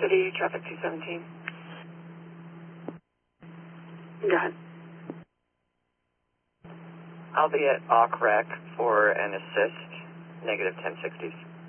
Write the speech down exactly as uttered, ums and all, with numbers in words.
City, traffic two seventeen. Go ahead. I'll be at A U C R E C for an assist, negative ten sixties.